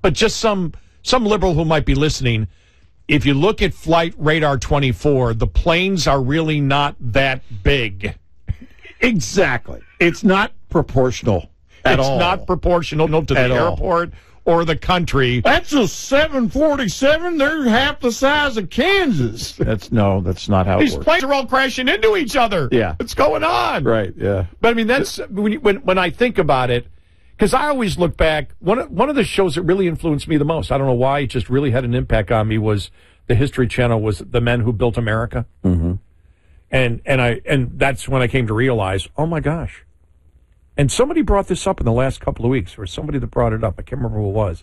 but just some liberal who might be listening, if you look at Flight Radar 24, the planes are really not that big. Exactly. It's not proportional at all. It's not proportional to the airport or the country. That's a 747. They're half the size of Kansas. That's not how it works. These planes are all crashing into each other. Yeah. What's going on? Right, yeah. But, I mean, that's when I think about it, because I always look back, one of the shows that really influenced me the most, I don't know why, it just really had an impact on me, was the History Channel, was The Men Who Built America. Mm-hmm. And that's when I came to realize, oh, my gosh. And somebody brought this up in the last couple of weeks, or somebody that brought it up. I can't remember who it was.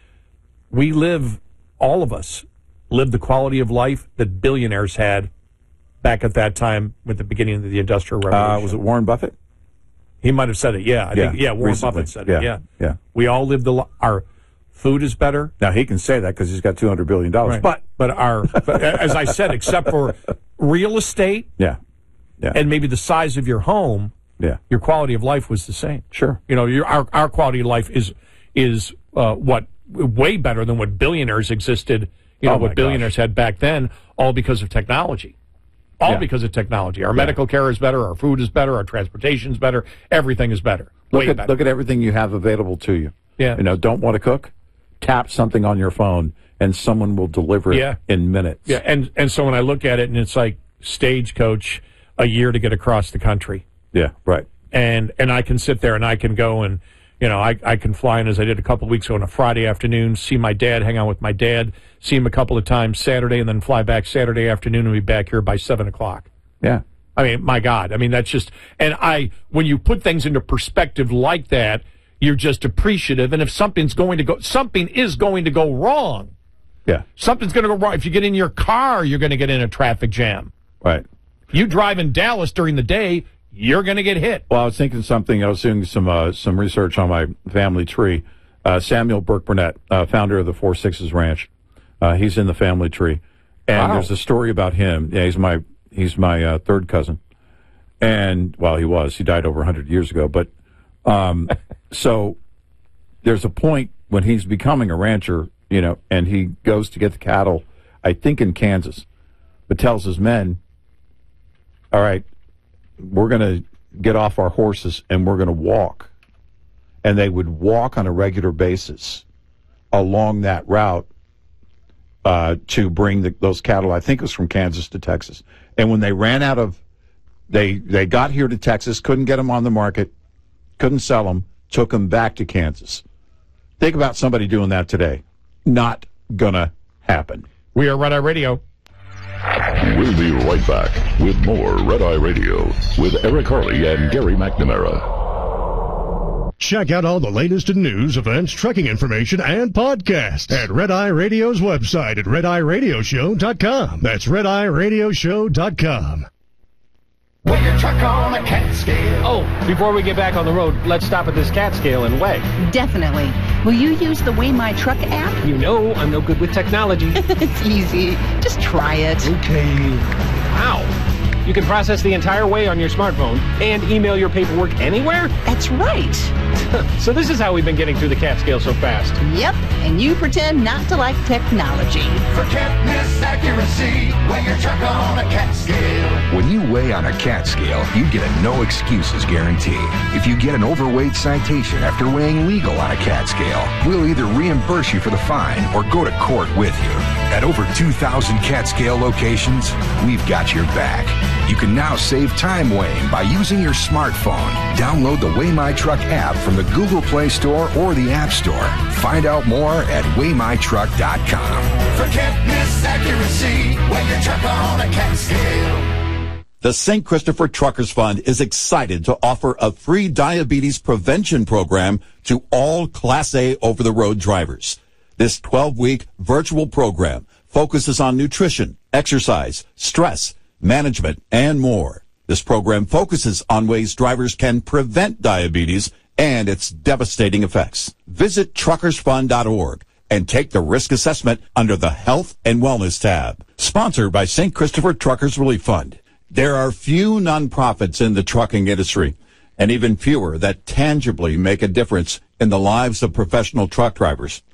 All of us live the quality of life that billionaires had back at that time with the beginning of the Industrial Revolution. Was it Warren Buffett? He might have said it, yeah. I think Warren recently. Buffett said it, yeah. We all live our food is better. Now, he can say that because he's got $200 billion. Right. But our, as I said, except for real estate and maybe the size of your home, your quality of life was the same. Sure. You know, our quality of life is way better than what billionaires existed, what billionaires had back then, all because of technology. Because of technology. Our medical care is better, our food is better, our transportation is better, everything is better. Way better. Look at everything you have available to you. Yeah. Don't want to cook? Tap something on your phone and someone will deliver it in minutes. Yeah, and so when I look at it and it's like Stagecoach, a year to get across the country. Yeah, right. And I can sit there and I can go and, I can fly in, as I did a couple of weeks ago, on a Friday afternoon, see my dad, hang out with my dad, see him a couple of times Saturday, and then fly back Saturday afternoon and be back here by 7 o'clock. Yeah. I mean, my God. I mean, that's just, when you put things into perspective like that, you're just appreciative. And if something is going to go wrong. Yeah. Something's going to go wrong. If you get in your car, you're going to get in a traffic jam. Right. If you drive in Dallas during the day, you're going to get hit. Well, I was thinking something. I was doing some research on my family tree. Samuel Burke Burnett, founder of the 4 Sixes Ranch, he's in the family tree, and there's a story about him. Yeah, he's my third cousin, and he died over 100 years ago. But so there's a point when he's becoming a rancher, and he goes to get the cattle, I think in Kansas, but tells his men, all right, we're going to get off our horses and we're going to walk. And they would walk on a regular basis along that route to bring those cattle. I think it was from Kansas to Texas. And when they ran out of, they got here to Texas, couldn't get them on the market, couldn't sell them, took them back to Kansas. Think about somebody doing that today. Not gonna happen. We are Red Eye Radio. We'll be right back with more Red Eye Radio with Eric Harley and Gary McNamara. Check out all the latest in news, events, trucking information, and podcasts at Red Eye Radio's website at RedEyeRadioshow.com. That's RedEyeRadioshow.com. Weigh your truck on a cat scale. Oh, before we get back on the road, let's stop at this cat scale and weigh. Definitely. Will you use the Weigh My Truck app? You know I'm no good with technology. It's easy. Just try it. Okay. Wow. You can process the entire weigh on your smartphone and email your paperwork anywhere? That's right. So this is how we've been getting through the cat scale so fast. Yep, and you pretend not to like technology. Forget miss accuracy. Weigh your truck on a cat scale. When you weigh on a cat scale, you get a no excuses guarantee. If you get an overweight citation after weighing legal on a cat scale, we'll either reimburse you for the fine or go to court with you. At over 2,000 cat scale locations, we've got your back. You can now save time weighing by using your smartphone. Download the Weigh My Truck app from the Google Play Store or the App Store. Find out more at WeighMyTruck.com. Forget miss accuracy. Weigh your truck on a cat scale. The St. Christopher Truckers Fund is excited to offer a free diabetes prevention program to all Class A over-the-road drivers. This 12-week virtual program focuses on nutrition, exercise, stress, management, and more. This program focuses on ways drivers can prevent diabetes and its devastating effects. Visit truckersfund.org and take the risk assessment under the Health and Wellness tab. Sponsored by St. Christopher Truckers Relief Fund. There are few nonprofits in the trucking industry, and even fewer that tangibly make a difference in the lives of professional truck drivers.